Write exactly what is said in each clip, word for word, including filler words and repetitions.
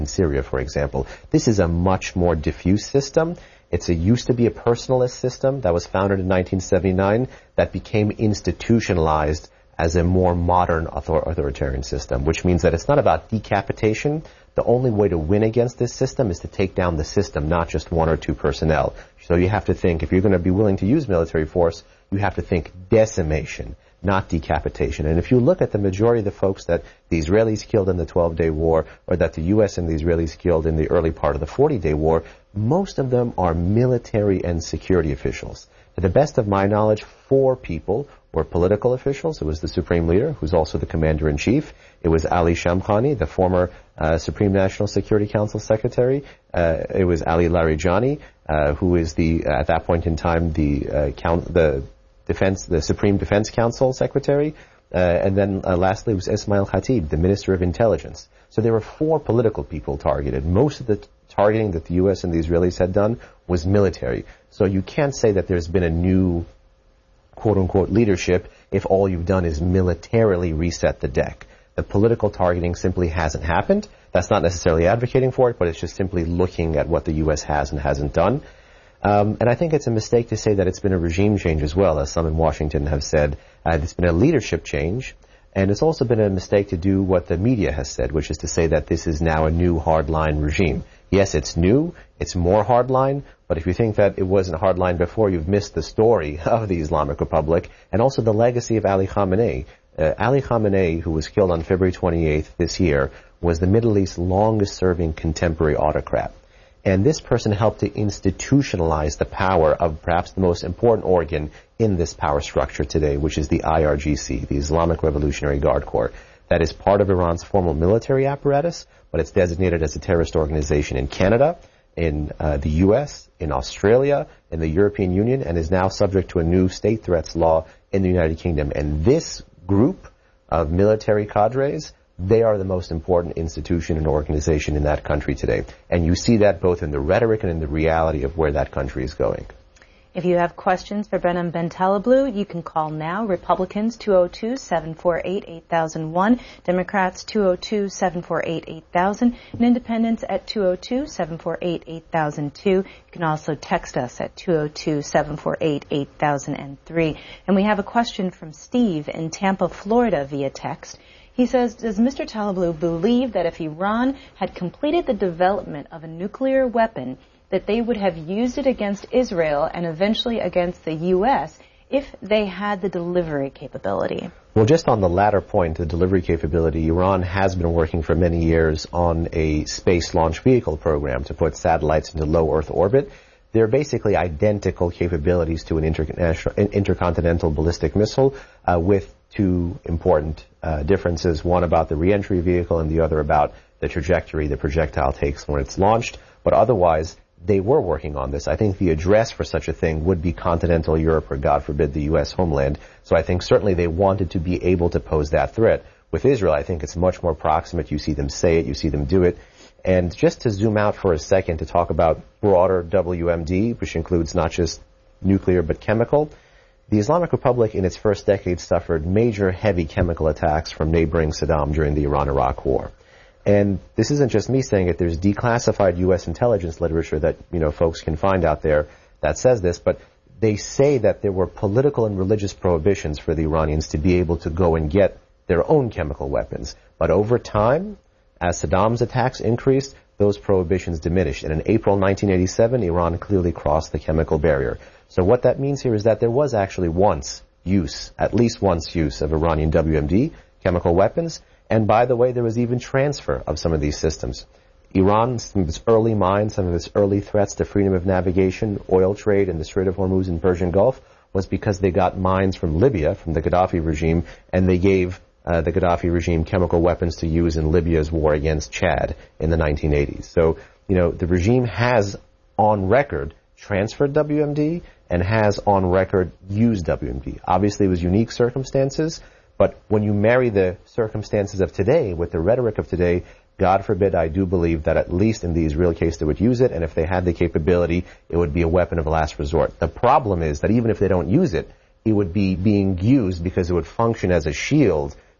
in Syria, for example. This is a much more diffuse system. It's a used to be a personalist system that was founded in nineteen seventy-nine that became institutionalized as a more modern author- authoritarian system, which means that it's not about decapitation. The only way to win against this system is to take down the system, not just one or two personnel. So you have to think, if you're going to be willing to use military force, you have to think decimation, not decapitation. And if you look at the majority of the folks that the Israelis killed in the twelve-day war, or that the U S and the Israelis killed in the early part of the forty-day war, most of them are military and security officials. To the best of my knowledge, four people were political officials. It was the Supreme Leader, who's also the Commander-in-Chief. It was Ali Shamkhani, the former uh, Supreme National Security Council Secretary. Uh, it was Ali Larijani, uh, who is the, uh, at that point in time, the uh, count, the defense, the Supreme Defense Council Secretary. Uh, and then uh, lastly was Ismail Khatib, the Minister of Intelligence. So there were four political people targeted. Most of the t- targeting that the U S and the Israelis had done was military. So you can't say that there's been a new quote-unquote leadership if all you've done is militarily reset the deck. The political targeting simply hasn't happened. That's not necessarily advocating for it, but it's just simply looking at what the U S has and hasn't done. Um, and I think it's a mistake to say that it's been a regime change as well, as some in Washington have said. Uh, it's been a leadership change, and it's also been a mistake to do what the media has said, which is to say that this is now a new hardline regime. Yes, it's new, it's more hardline, but if you think that it wasn't hardline before, you've missed the story of the Islamic Republic and also the legacy of Ali Khamenei. Uh, Ali Khamenei, who was killed on February twenty-eighth this year, was the Middle East's longest-serving contemporary autocrat. And this person helped to institutionalize the power of perhaps the most important organ in this power structure today, which is the I R G C, the Islamic Revolutionary Guard Corps. That is part of Iran's formal military apparatus, but it's designated as a terrorist organization in Canada, in uh, the U S, in Australia, in the European Union, and is now subject to a new state threats law in the United Kingdom. And this group of military cadres, they are the most important institution and organization in that country today. And you see that both in the rhetoric and in the reality of where that country is going. If you have questions for Behnam Bentaleblu, you can call now. Republicans, two oh two, seven four eight, eight thousand one. Democrats, two oh two, seven four eight, eight thousand. And Independents at two oh two, seven four eight, eight thousand two. You can also text us at two oh two, seven four eight, eight thousand three. And we have a question from Steve in Tampa, Florida via text. He says, does Mister Taleblu believe that if Iran had completed the development of a nuclear weapon, that they would have used it against Israel and eventually against the U S if they had the delivery capability? Well, just on the latter point, the delivery capability, Iran has been working for many years on a space launch vehicle program to put satellites into low Earth orbit. They're basically identical capabilities to an international, intercontinental ballistic missile uh, with two important uh, differences, one about the reentry vehicle and the other about the trajectory the projectile takes when it's launched. But otherwise, they were working on this. I think the address for such a thing would be continental Europe or, God forbid, the U S homeland. So I think certainly they wanted to be able to pose that threat. With Israel, I think it's much more proximate. You see them say it, you see them do it. And just to zoom out for a second to talk about broader W M D, which includes not just nuclear but chemical, the Islamic Republic in its first decade suffered major heavy chemical attacks from neighboring Saddam during the Iran-Iraq War. And this isn't just me saying it. There's declassified U S intelligence literature that, you know, folks can find out there that says this, but they say that there were political and religious prohibitions for the Iranians to be able to go and get their own chemical weapons. But over time, as Saddam's attacks increased, those prohibitions diminished. And in April nineteen eighty-seven, Iran clearly crossed the chemical barrier. So what that means here is that there was actually once use, at least once use of Iranian W M D, chemical weapons. And by the way, there was even transfer of some of these systems. Iran, some of its early mines, some of its early threats to freedom of navigation, oil trade in the Strait of Hormuz and Persian Gulf was because they got mines from Libya, from the Gaddafi regime, and they gave uh, the Gaddafi regime chemical weapons to use in Libya's war against Chad in the nineteen eighties. So, you know, the regime has on record transferred W M D and has on record used W M D. Obviously, it was unique circumstances. But when you marry the circumstances of today with the rhetoric of today, God forbid, I do believe that at least in the Israel case they would use it, and if they had the capability, it would be a weapon of last resort. The problem is that even if they don't use it, it would be being used because it would function as a shield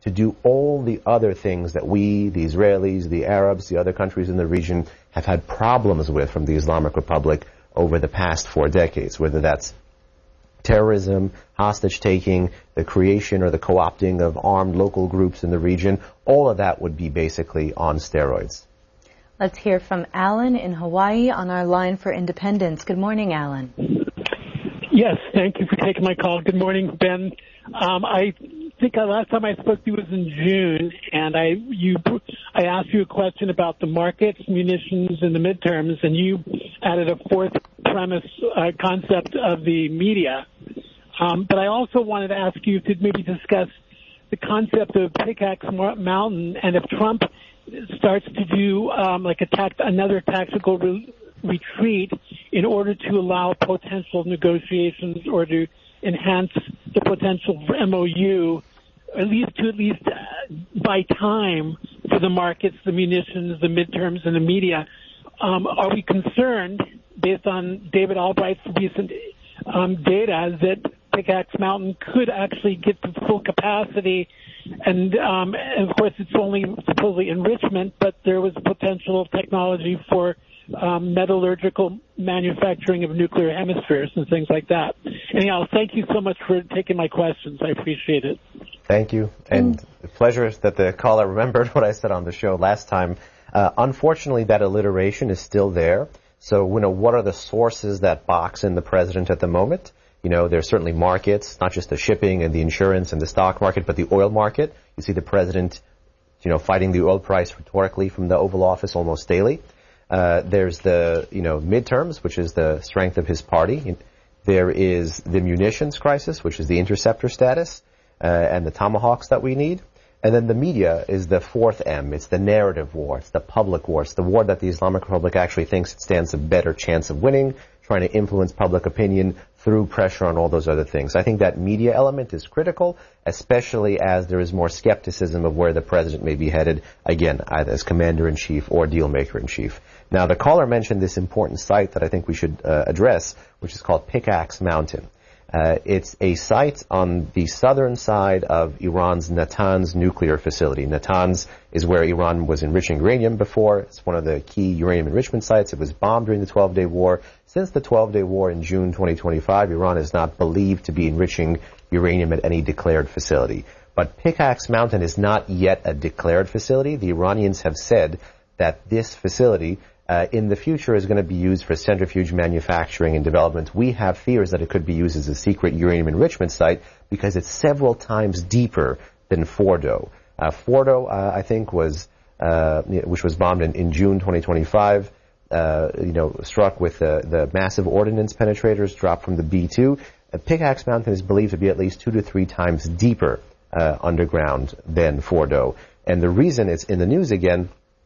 to do all the other things that we, the Israelis, the Arabs, the other countries in the region have had problems with from the Islamic Republic over the past four decades, whether that's terrorism, hostage-taking, the creation or the co-opting of armed local groups in the region. All of that would be basically on steroids. Let's hear from Alan in Hawaii on our line for Independence. Good morning, Alan. Yes, thank you for taking my call. Good morning, Ben. Um, I think uh, last time I spoke to you was in June, and I you I asked you a question about the markets, munitions, and the midterms, and you added a fourth premise uh, concept of the media. Um, but I also wanted to ask you to maybe discuss the concept of Pickaxe Mountain, and if Trump starts to do um, like a tact, another tactical re- retreat in order to allow potential negotiations or to enhance the potential for M O U, at least to at least uh, buy time for the markets, the munitions, the midterms, and the media. Um, are we concerned, based on David Albright's recent um, data, that Pickaxe Mountain could actually get to full capacity? And, um, and of course, it's only supposedly enrichment, but there was potential technology for um, metallurgical manufacturing of nuclear hemispheres and things like that. Anyhow, thank you so much for taking my questions. I appreciate it. Thank you. And mm. a pleasure that the caller remembered what I said on the show last time. Uh, unfortunately, that alliteration is still there. So, you know, what are the sources that box in the president at the moment? You know, there's certainly markets, not just the shipping and the insurance and the stock market, but the oil market. You see the president, you know, fighting the oil price rhetorically from the Oval Office almost daily. Uh, there's the, you know, midterms, which is the strength of his party. There is the munitions crisis, which is the interceptor status, uh, and the tomahawks that we need. And then the media is the fourth M. It's the narrative war. It's the public war. It's the war that the Islamic Republic actually thinks it stands a better chance of winning, trying to influence public opinion through pressure on all those other things. I think that media element is critical, especially as there is more skepticism of where the president may be headed, again, either as commander-in-chief or deal-maker-in-chief. Now, the caller mentioned this important site that I think we should uh, address, which is called Pickaxe Mountain. Uh, it's a site on the southern side of Iran's Natanz nuclear facility. Natanz is where Iran was enriching uranium before. It's one of the key uranium enrichment sites. It was bombed during the twelve-day war. Since the twelve-day war in June twenty twenty-five, Iran is not believed to be enriching uranium at any declared facility. But Pickaxe Mountain is not yet a declared facility. The Iranians have said that this facility Uh, in the future is going to be used for centrifuge manufacturing and development. We have fears that it could be used as a secret uranium enrichment site because it's several times deeper than Fordo. Uh, Fordo, uh, I think, was uh, which was bombed in, in June twenty twenty-five. Uh, you know, struck with the, the massive ordnance penetrators dropped from the B two. Uh, Pickaxe Mountain is believed to be at least two to three times deeper uh, underground than Fordo. And the reason it's in the news again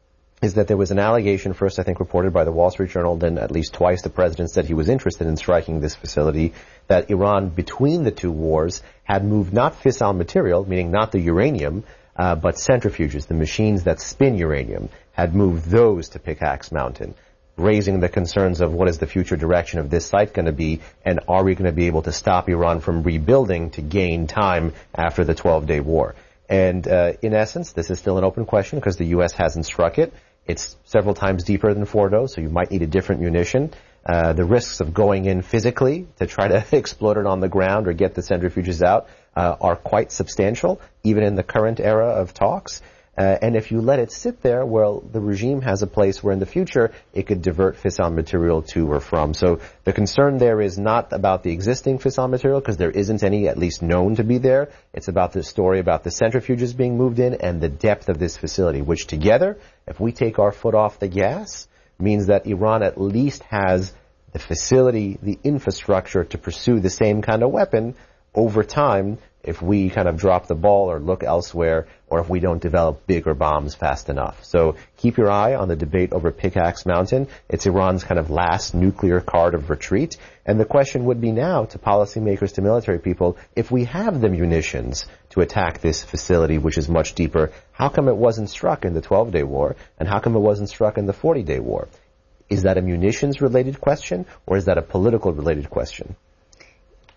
is that there was an allegation, first I think reported by the Wall Street Journal, then at least twice the president said he was interested in striking this facility, that Iran, between the two wars, had moved not fissile material, meaning not the uranium, uh, but centrifuges, the machines that spin uranium, had moved those to Pickaxe Mountain, raising the concerns of what is the future direction of this site going to be, and are we going to be able to stop Iran from rebuilding to gain time after the twelve-day war. And uh, in essence, this is still an open question because the U S hasn't struck it. It's several times deeper than Fordo, so you might need a different munition. Uh, the risks of going in physically to try to explode it on the ground or get the centrifuges out uh, are quite substantial, even in the current era of talks. Uh, and if you let it sit there, well, the regime has a place where in the future it could divert fissile material to or from. So the concern there is not about the existing fissile material, because there isn't any at least known to be there. It's about the story about the centrifuges being moved in and the depth of this facility, which together, if we take our foot off the gas, means that Iran at least has the facility, the infrastructure to pursue the same kind of weapon over time if we kind of drop the ball or look elsewhere, or if we don't develop bigger bombs fast enough. So keep your eye on the debate over Pickaxe Mountain. It's Iran's kind of last nuclear card of retreat. And the question would be now to policymakers, to military people, if we have the munitions to attack this facility, which is much deeper, how come it wasn't struck in the twelve-day war? And how come it wasn't struck in the forty-day war? Is that a munitions-related question, or is that a political-related question?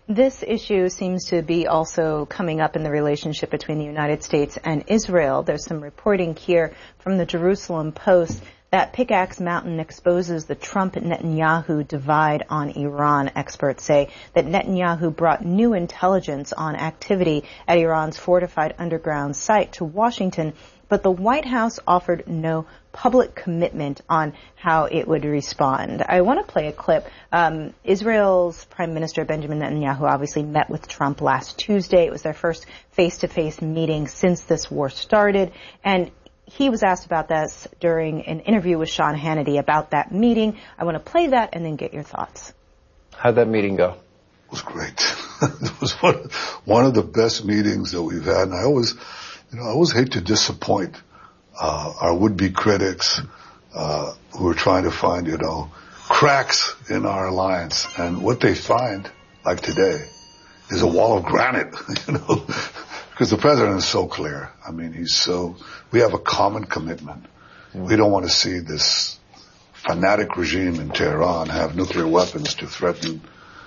This issue seems to be also coming up in the relationship between the United States and Israel. There's some reporting here from the Jerusalem Post that Pickaxe Mountain exposes the Trump-Netanyahu divide on Iran. Experts say that Netanyahu brought new intelligence on activity at Iran's fortified underground site to Washington, but the White House offered no public commitment on how it would respond. I want to play a clip. Um, Israel's Prime Minister Benjamin Netanyahu obviously met with Trump last Tuesday. It was their first face-to-face meeting since this war started, and he was asked about this during an interview with Sean Hannity about that meeting. I want to play that and then get your thoughts. How'd that meeting go? It was great. It was one, one of the best meetings that we've had, and I always, you know, I always hate to disappoint uh, our would-be critics uh, who are trying to find, you know, cracks in our alliance. And what they find, like today, is a wall of granite, you know, because the president is so clear. I mean, he's so, we have a common commitment. Mm-hmm. We don't want to see this fanatic regime in Tehran have nuclear weapons to threaten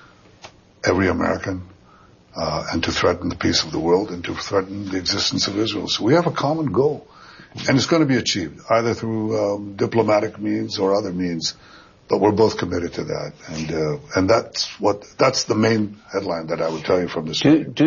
every American, uh, and to threaten the peace of the world and to threaten the existence of Israel. So we have a common goal, and it's going to be achieved either through um, diplomatic means or other means, but we're both committed to that. And, uh, and that's what, that's the main headline that I would tell you from this. Do, do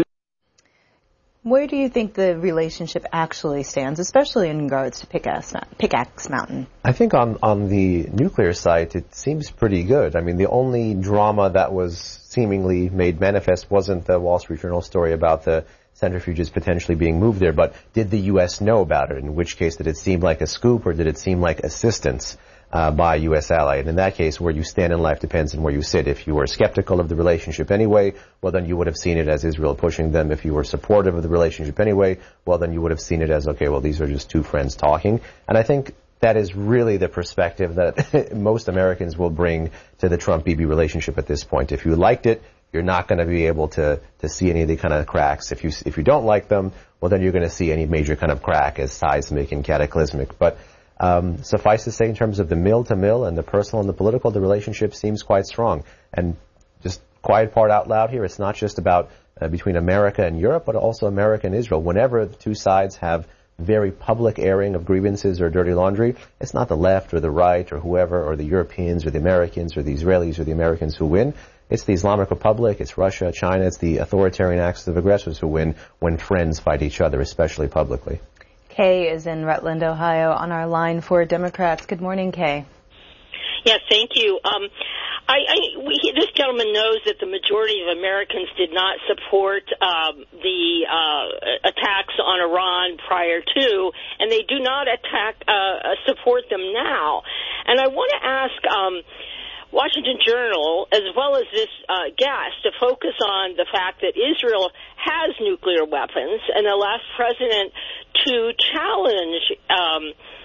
Where do you think the relationship actually stands, especially in regards to Pickaxe, Pickaxe Mountain? I think on, on the nuclear site, it seems pretty good. I mean, the only drama that was seemingly made manifest wasn't the Wall Street Journal story about the centrifuges potentially being moved there, but did the U S know about it? In which case, did it seem like a scoop or did it seem like assistance uh, by a U S ally? And in that case, where you stand in life depends on where you sit. If you were skeptical of the relationship anyway, well, then you would have seen it as Israel pushing them. If you were supportive of the relationship anyway, well, then you would have seen it as, okay, well, these are just two friends talking. And I think that is really the perspective that most Americans will bring to the Trump-Bibi relationship at this point. If you liked it, you're not going to be able to, to see any of the kind of cracks. If you, if you don't like them, well, then you're going to see any major kind of crack as seismic and cataclysmic. But Um, suffice to say, in terms of the mill-to-mill and the personal and the political, the relationship seems quite strong. And just quiet part out loud here, it's not just about uh, between America and Europe, but also America and Israel. Whenever the two sides have very public airing of grievances or dirty laundry, it's not the left or the right or whoever or the Europeans or the Americans or the Israelis or the Americans who win. It's the Islamic Republic, it's Russia, China, it's the authoritarian acts of aggressors who win when friends fight each other, especially publicly. Kay is in Rutland, Ohio, on our line for Democrats. Good morning, Kay. Yes, thank you. Um, I, I, we, this gentleman knows that the majority of Americans did not support um, the uh, attacks on Iran prior to, and they do not attack uh, support them now. And I want to ask um, Washington Journal, as well as this uh, guest, to focus on the fact that Israel has nuclear weapons, and the last president to challenge um,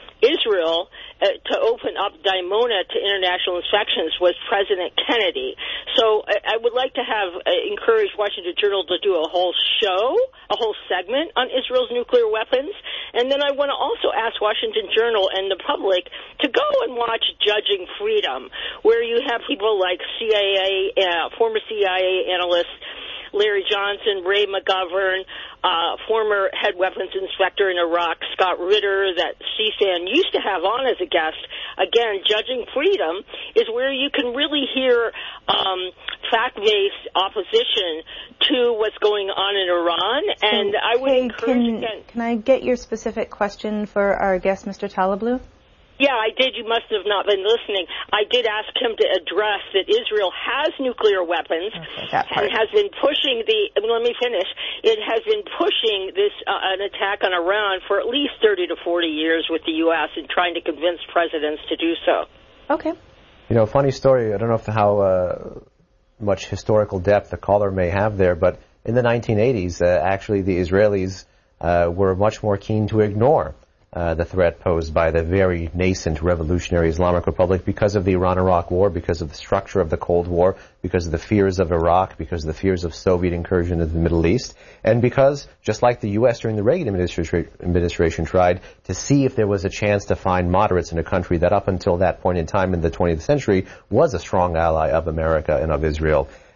Israel uh, to open up Dimona to international inspections was President Kennedy. So I, I would like to have uh, encouraged Washington Journal to do a whole show, a whole segment on Israel's nuclear weapons. And then I want to also ask Washington Journal and the public to go and watch Judging Freedom, where you have people like C I A, uh, former C I A analysts, Larry Johnson, Ray McGovern, uh, former head weapons inspector in Iraq, Scott Ritter, that C SAN used to have on as a guest. Again, Judging Freedom is where you can really hear um, fact-based opposition to what's going on in Iran. And I would hey, encourage can, again. Can I get your specific question for our guest, Mister Talablu? Yeah, I did. You must have not been listening. I did ask him to address that Israel has nuclear weapons okay, and has been pushing the, let me finish, it has been pushing this, uh, an attack on Iran for at least thirty to forty years with the U S and trying to convince presidents to do so. Okay. You know, funny story, I don't know if how uh, much historical depth the caller may have there, but in the nineteen eighties, uh, actually the Israelis uh, were much more keen to ignore Uh, the threat posed by the very nascent revolutionary Islamic Republic because of the Iran-Iraq War, because of the structure of the Cold War, because of the fears of Iraq, because of the fears of Soviet incursion into the Middle East, and because, just like the U S during the Reagan administration, administration tried to see if there was a chance to find moderates in a country that up until that point in time in the twentieth century was a strong ally of America and of Israel.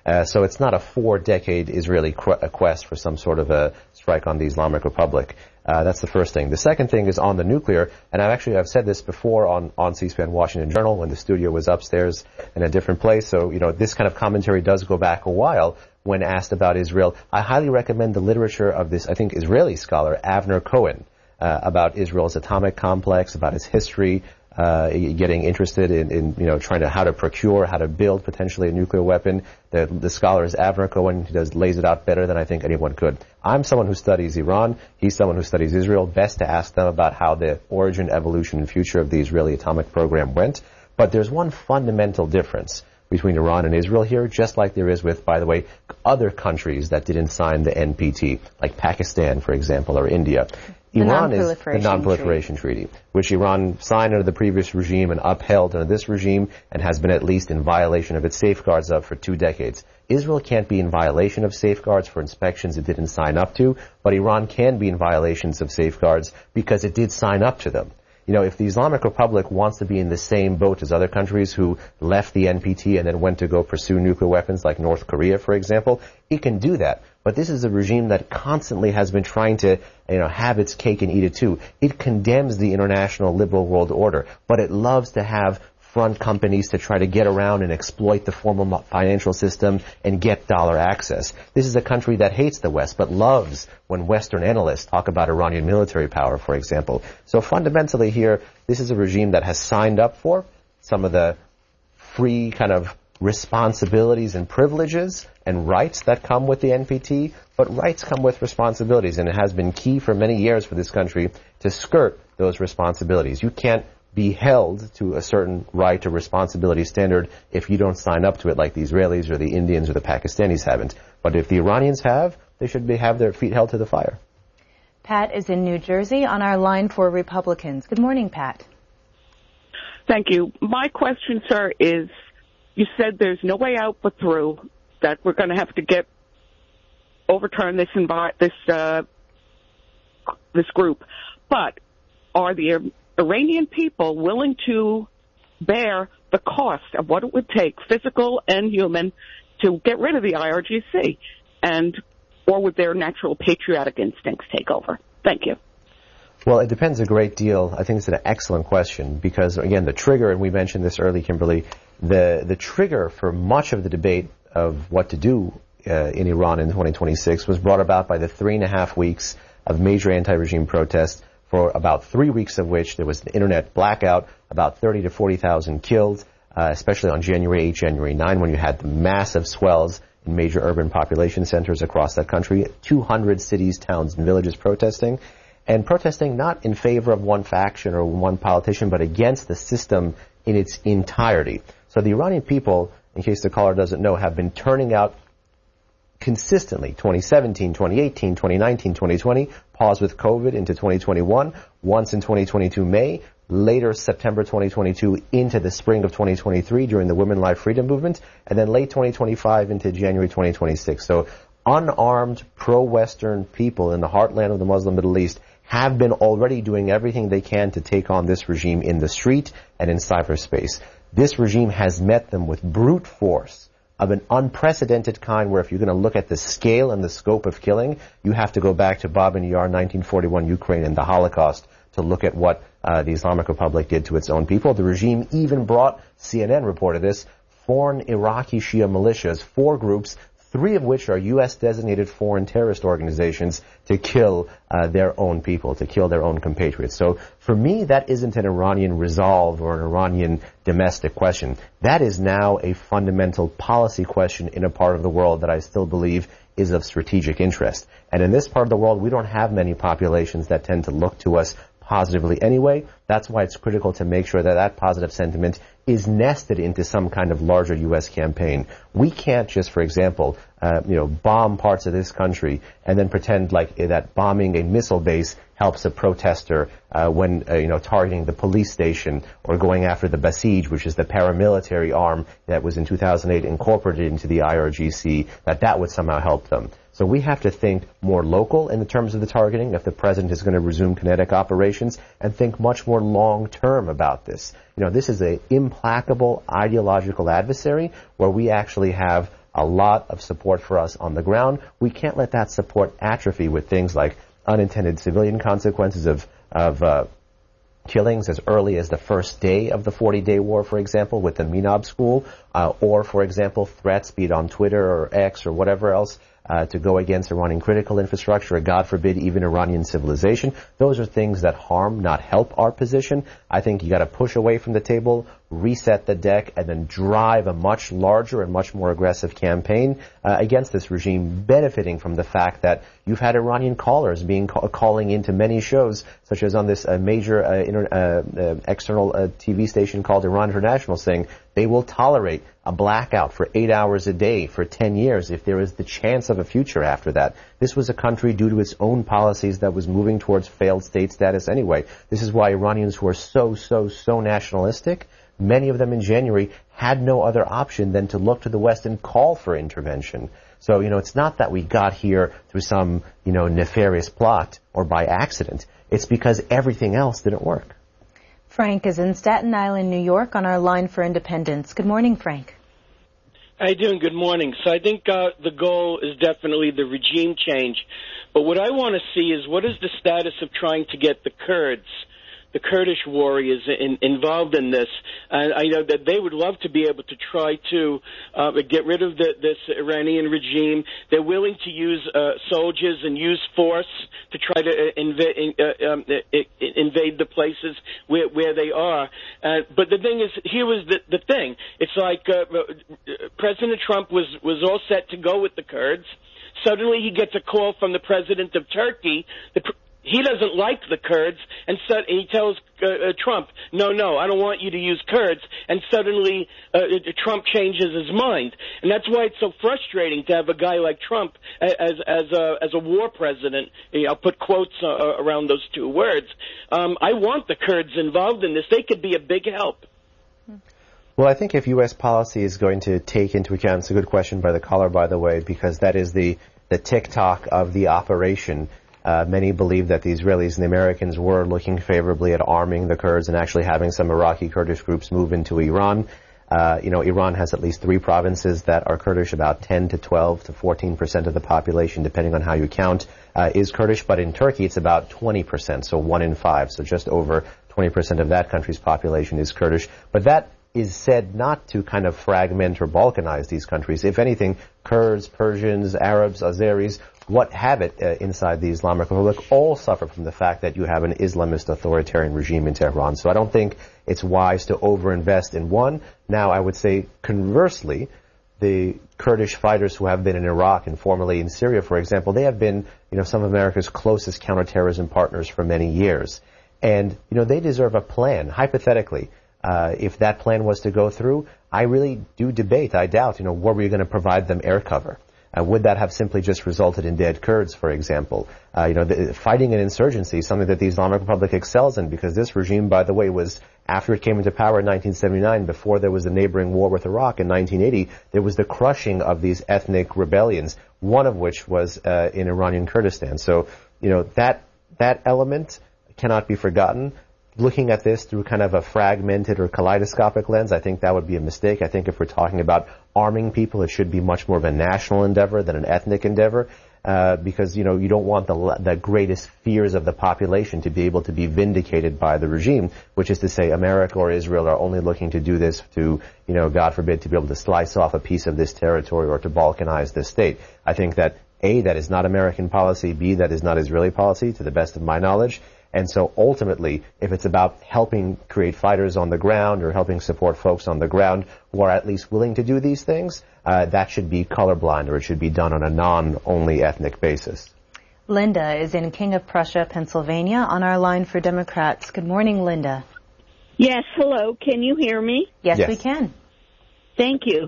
Uh, so it's not a four-decade Israeli qu- quest for some sort of a strike on the Islamic Republic. Uh, that's the first thing. The second thing is on the nuclear, and I've actually I've said this before on, on C-SPAN Washington Journal when the studio was upstairs in a different place. So, you know, this kind of commentary does go back a while when asked about Israel. I highly recommend the literature of this, I think, Israeli scholar, Avner Cohen, uh, about Israel's atomic complex, about its history, uh, getting interested in, in, you know, trying to, how to procure, how to build potentially a nuclear weapon. The, the scholar is Avner Cohen. He does, lays it out better than I think anyone could. I'm someone who studies Iran. He's someone who studies Israel. Best to ask them about how the origin, evolution, and future of the Israeli atomic program went. But there's one fundamental difference between Iran and Israel here, just like there is with, by the way, other countries that didn't sign the N P T, like Pakistan, for example, or India. The Iran is the Non-Proliferation Treaty. Treaty, which Iran signed under the previous regime and upheld under this regime and has been at least in violation of its safeguards of for two decades. Israel can't be in violation of safeguards for inspections it didn't sign up to, but Iran can be in violations of safeguards because it did sign up to them. You know, if the Islamic Republic wants to be in the same boat as other countries who left the N P T and then went to go pursue nuclear weapons, like North Korea, for example, it can do that. But this is a regime that constantly has been trying to, you know, have its cake and eat it too. It condemns the international liberal world order, but it loves to have front companies to try to get around and exploit the formal financial system and get dollar access. This is a country that hates the West, but loves when Western analysts talk about Iranian military power, for example. So fundamentally here, this is a regime that has signed up for some of the free kind of responsibilities and privileges and rights that come with the N P T, but rights come with responsibilities, and it has been key for many years for this country to skirt those responsibilities. You can't be held to a certain right or responsibility standard if you don't sign up to it like the Israelis or the Indians or the Pakistanis haven't. But if the Iranians have, they should be, have their feet held to the fire. Pat is in New Jersey on our line for Republicans. Good morning, Pat. Thank you. My question, sir, is you said there's no way out but through, that we're going to have to get overturn this envi- this uh, this group. But are the Iranian people willing to bear the cost of what it would take, physical and human, to get rid of the I R G C? And or would their natural patriotic instincts take over? Thank you. Well, it depends a great deal. I think it's an excellent question because, again, the trigger, and we mentioned this early, Kimberly, the, the trigger for much of the debate of what to do uh, in Iran in twenty twenty-six was brought about by the three and a half weeks of major anti-regime protests, for about three weeks of which there was an internet blackout, about thirty to forty thousand killed, uh, especially on January eighth, January ninth, when you had the massive swells in major urban population centers across that country, two hundred cities, towns, and villages protesting, and protesting not in favor of one faction or one politician, but against the system in its entirety. So the Iranian people, in case the caller doesn't know, have been turning out consistently, twenty seventeen, twenty eighteen, twenty nineteen, twenty twenty, pause with COVID into twenty twenty-one, once in twenty twenty-two May, later September twenty twenty-two into the spring of twenty twenty-three during the Women Life Freedom Movement, and then late twenty twenty-five into January twenty twenty-six. So unarmed pro-Western people in the heartland of the Muslim Middle East have been already doing everything they can to take on this regime in the street and in cyberspace. This regime has met them with brute force of an unprecedented kind, where if you're going to look at the scale and the scope of killing, you have to go back to Babin Yar, nineteen forty-one Ukraine, and the Holocaust to look at what uh, the Islamic Republic did to its own people. The regime even brought, C N N reported this, foreign Iraqi Shia militias, four groups, three of which are U S designated foreign terrorist organizations, to kill uh, their own people, to kill their own compatriots. So for me, that isn't an Iranian resolve or an Iranian domestic question. That is now a fundamental policy question in a part of the world that I still believe is of strategic interest. And in this part of the world, we don't have many populations that tend to look to us positively anyway. That's why it's critical to make sure that that positive sentiment is nested into some kind of larger U S campaign. We can't just, for example, uh, you know, bomb parts of this country and then pretend like that bombing a missile base helps a protester uh, when, uh, you know, targeting the police station or going after the Basij, which is the paramilitary arm that was in two thousand eight incorporated into the I R G C, that that would somehow help them. So we have to think more local in the terms of the targeting if the president is going to resume kinetic operations, and think much more long-term about this. You know, this is an implacable ideological adversary where we actually have a lot of support for us on the ground. We can't let that support atrophy with things like unintended civilian consequences of, of uh, killings as early as the first day of the forty-day war, for example, with the Menob school, uh, or, for example, threats, be it on Twitter or X or whatever else, uh, to go against Iranian critical infrastructure, or God forbid, even Iranian civilization. Those are things that harm, not help our position. I think you got to push away from the table, reset the deck, and then drive a much larger and much more aggressive campaign uh, against this regime, benefiting from the fact that you've had Iranian callers being ca- calling into many shows, such as on this uh, major uh, inter- uh, uh, external uh, T V station called Iran International, saying they will tolerate a blackout for eight hours a day for ten years if there is the chance of a future after that. This was a country, due to its own policies, that was moving towards failed state status anyway. This is why Iranians who are so, so, so nationalistic, many of them in January, had no other option than to look to the West and call for intervention. So, you know, it's not that we got here through some, you know, nefarious plot or by accident. It's because everything else didn't work. Frank is in Staten Island, New York, on our line for Independence. Good morning, Frank. How you doing? Good morning. So I think uh, the goal is definitely the regime change. But what I want to see is what is the status of trying to get the Kurds, the Kurdish warriors in, involved in this. And I know that they would love to be able to try to uh, get rid of the, this Iranian regime. They're willing to use uh, soldiers and use force to try to uh, inv- uh, um, uh, invade the places where, where they are. Uh, but the thing is, here was the, the thing. It's like uh, President Trump was, was all set to go with the Kurds. Suddenly he gets a call from the president of Turkey. The pr- He doesn't like the Kurds, and, so, and he tells uh, uh, Trump, no, no, I don't want you to use Kurds, and suddenly uh, Trump changes his mind. And that's why it's so frustrating to have a guy like Trump as as a, as a war president. I'll put quotes uh, around those two words. Um, I want the Kurds involved in this. They could be a big help. Well, I think if U S policy is going to take into account, it's a good question by the caller, by the way, because that is the, the tick-tock of the operation. Uh, many believe that the Israelis and the Americans were looking favorably at arming the Kurds and actually having some Iraqi Kurdish groups move into Iran. Uh, you know, Iran has at least three provinces that are Kurdish. About ten to twelve to fourteen percent of the population, depending on how you count, uh, is Kurdish. But in Turkey, it's about twenty percent, so one in five. So just over twenty percent of that country's population is Kurdish. But that is said not to kind of fragment or balkanize these countries. If anything, Kurds, Persians, Arabs, Azeris, what have it uh, inside the Islamic Republic all suffer from the fact that you have an Islamist authoritarian regime in Tehran. So I don't think it's wise to overinvest in one. Now, I would say conversely, the Kurdish fighters who have been in Iraq and formerly in Syria, for example, they have been, you know, some of America's closest counterterrorism partners for many years. And, you know, they deserve a plan, hypothetically. Uh, if that plan was to go through, I really do debate, I doubt, you know, were we going to provide them air cover? Uh, would that have simply just resulted in dead Kurds, for example? Uh, you know, the, fighting an insurgency is something that the Islamic Republic excels in, because this regime, by the way, was, after it came into power in nineteen seventy-nine, before there was a neighboring war with Iraq in nineteen eighty, there was the crushing of these ethnic rebellions, one of which was uh, in Iranian Kurdistan. So, you know, that that element cannot be forgotten. Looking at this through kind of a fragmented or kaleidoscopic lens, I think that would be a mistake. I think if we're talking about arming people, it should be much more of a national endeavor than an ethnic endeavor, uh, because, you know, you don't want the, the greatest fears of the population to be able to be vindicated by the regime, which is to say America or Israel are only looking to do this to, you know, God forbid, to be able to slice off a piece of this territory or to balkanize this state. I think that, A, that is not American policy, B, that is not Israeli policy, to the best of my knowledge. And so ultimately, if it's about helping create fighters on the ground or helping support folks on the ground who are at least willing to do these things, uh, that should be colorblind, or it should be done on a non-only ethnic basis. Linda is in King of Prussia, Pennsylvania, on our line for Democrats. Good morning, Linda. Yes, hello. Can you hear me? Yes, yes. we can. Thank you.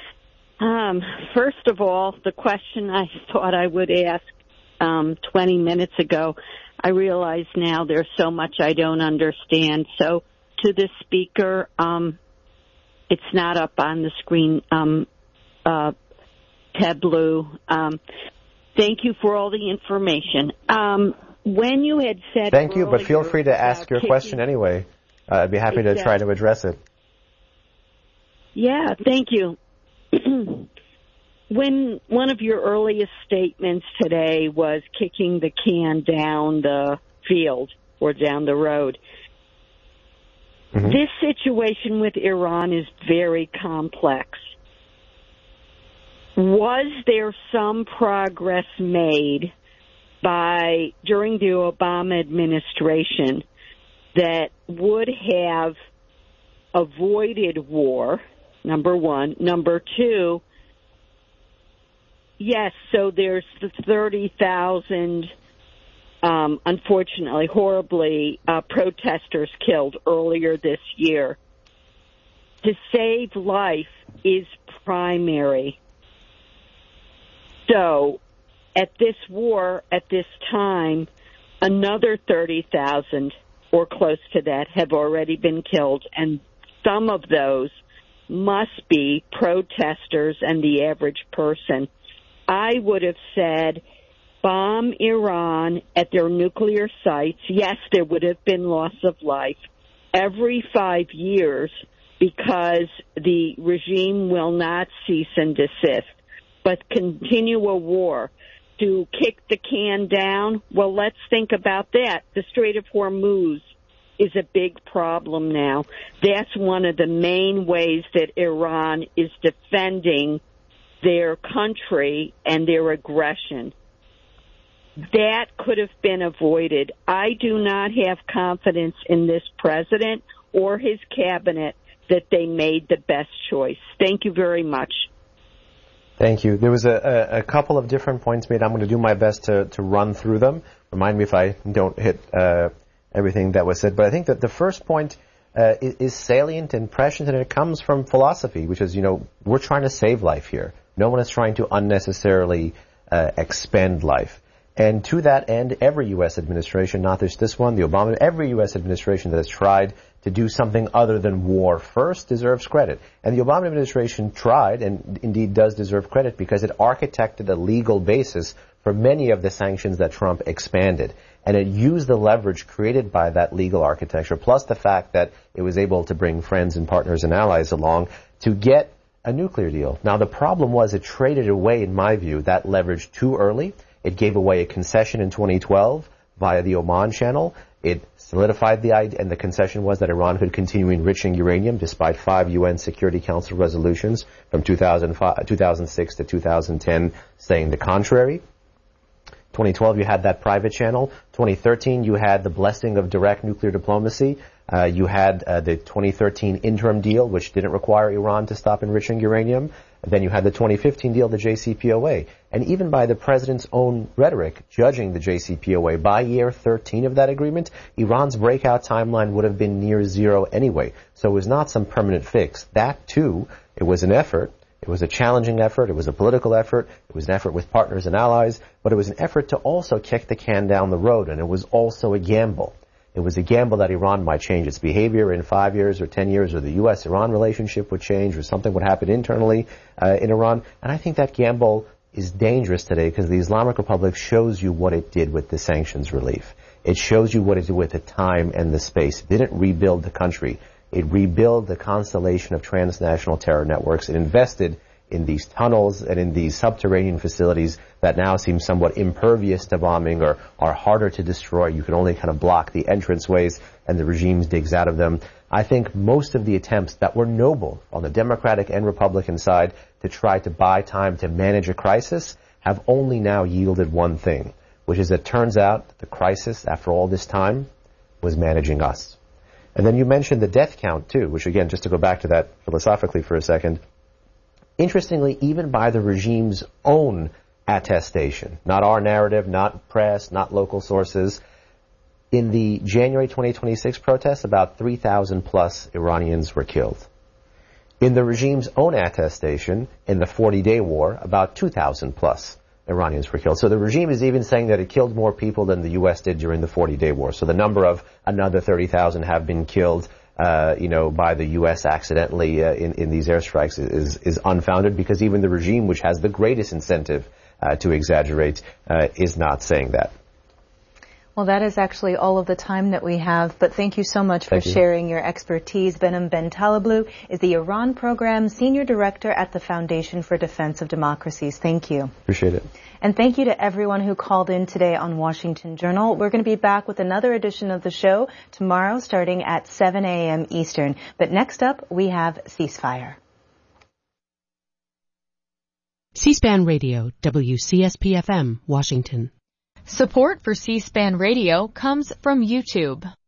Um, first of all, the question I thought I would ask um, twenty minutes ago, I realize now there's so much I don't understand. So to the speaker, um, it's not up on the screen, um, uh, tableau. Um, thank you for all the information. Um, when you had said Thank you, but feel free to ask your kicking, question anyway. Uh, I'd be happy exactly. to try to address it. Yeah, thank you. when one of your earliest statements today was kicking the can down the field or down the road, mm-hmm. this situation with Iran is very complex. Was there some progress made by during the Obama administration that would have avoided war, number one? Number two, yes, so there's the thirty thousand, um, unfortunately, horribly, uh, protesters killed earlier this year. To save life is primary. So, at this war, at this time, another thirty thousand or close to that have already been killed, and some of those must be protesters and the average person. I would have said bomb Iran at their nuclear sites. Yes, there would have been loss of life every five years because the regime will not cease and desist, but continue a war. To kick the can down, well, let's think about that. The Strait of Hormuz is a big problem now. That's one of the main ways that Iran is defending their country and their aggression. That could have been avoided. I do not have confidence in this president or his cabinet that they made the best choice. Thank you very much. Thank you. There was a, a, a couple of different points made. I'm going to do my best to, to run through them. Remind me if I don't hit uh, everything that was said. But I think that the first point uh, is, is salient and prescient, and it comes from philosophy, which is, you know, we're trying to save life here. No one is trying to unnecessarily uh, expend life. And to that end, every U S administration, not just this one, the Obama, every U S administration that has tried to do something other than war first deserves credit. And the Obama administration tried, and indeed does deserve credit, because it architected a legal basis for many of the sanctions that Trump expanded. And it used the leverage created by that legal architecture, plus the fact that it was able to bring friends and partners and allies along to get a nuclear deal. Now, the problem was it traded away, in my view, that leverage too early. It gave away a concession in twenty twelve via the Oman channel. It solidified the idea, and the concession was that Iran could continue enriching uranium despite five U N Security Council resolutions from two thousand five, two thousand six to two thousand ten saying the contrary. twenty twelve, you had that private channel. twenty thirteen, you had the blessing of direct nuclear diplomacy. Uh, you had uh, the twenty thirteen interim deal, which didn't require Iran to stop enriching uranium. And then you had the twenty fifteen deal, the J C P O A. And even by the president's own rhetoric, judging the J C P O A, by year thirteen of that agreement, Iran's breakout timeline would have been near zero anyway. So it was not some permanent fix. That, too, it was an effort. It was a challenging effort. It was a political effort. It was an effort with partners and allies. But it was an effort to also kick the can down the road. And it was also a gamble. It was a gamble that Iran might change its behavior in five years or ten years, or the U S Iran relationship would change, or something would happen internally uh, in Iran. And I think that gamble is dangerous today because the Islamic Republic shows you what it did with the sanctions relief. It shows you what it did with the time and the space. It didn't rebuild the country. It rebuilt the constellation of transnational terror networks. It invested in these tunnels and in these subterranean facilities that now seem somewhat impervious to bombing or are harder to destroy. You can only kind of block the entranceways and the regime digs out of them. I think most of the attempts that were noble on the Democratic and Republican side to try to buy time to manage a crisis have only now yielded one thing, which is it turns out that the crisis, after all this time, was managing us. And then you mentioned the death count, too, which, again, just to go back to that philosophically for a second, interestingly, even by the regime's own attestation, not our narrative, not press, not local sources, in the January twenty twenty-six protests, about three thousand plus Iranians were killed. In the regime's own attestation, in the forty-day war, about two thousand plus Iranians were killed. So the regime is even saying that it killed more people than the U S did during the forty-day war. So the number of another thirty thousand have been killed Uh, you know, by the U S accidentally uh, in, in these airstrikes is, is unfounded, because even the regime, which has the greatest incentive uh, to exaggerate, uh, is not saying that. Well, that is actually all of the time that we have, but thank you so much for sharing your expertise. Behnam Bentaleblu is the Iran Program Senior Director at the Foundation for Defense of Democracies. Thank you. Appreciate it. And thank you to everyone who called in today on Washington Journal. We're going to be back with another edition of the show tomorrow starting at seven a.m. Eastern. But next up, we have Ceasefire. C-SPAN Radio, W C S P F M, Washington. Support for C-SPAN Radio comes from YouTube.